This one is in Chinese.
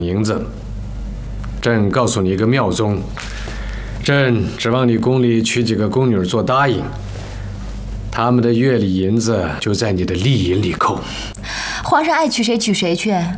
银子。朕告诉你一个妙宗，朕指望你宫里娶几个宫女做答应，他们的月里银子就在你的利银里扣。 皇上爱娶谁娶谁去。